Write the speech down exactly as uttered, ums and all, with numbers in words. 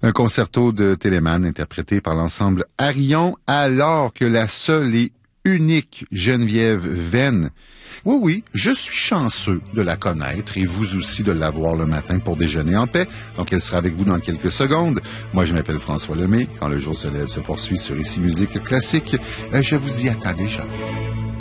Un concerto de Telemann interprété par l'ensemble Harillon, alors que la seule et unique Geneviève Venn. Oui, oui, je suis chanceux de la connaître et vous aussi de l'avoir le matin pour déjeuner en paix. Donc, elle sera avec vous dans quelques secondes. Moi, je m'appelle François Lemay. Quand le jour se lève se poursuit sur Ici Musique Classique. Je vous y attends déjà.